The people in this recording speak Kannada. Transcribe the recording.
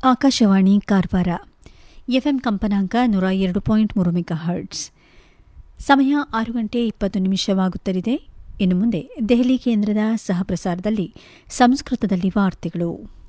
ಆಕಾಶವಾಣಿ ಕಾರವಾರ ಎಫ್ಎಂ ಕಂಪನಾಂಕ 102.3 ಮೆಗಾಹರ್ಟ್ಸ್. ಸಮಯ 6 ಗಂಟೆ 20 ನಿಮಿಷವಾಗುತ್ತಲಿದೆ. ಇನ್ನು ಮುಂದೆ ದೆಹಲಿ ಕೇಂದ್ರದ ಸಹಪ್ರಸಾರದಲ್ಲಿ ಸಂಸ್ಕೃತದಲ್ಲಿ ವಾರ್ತೆಗಳು.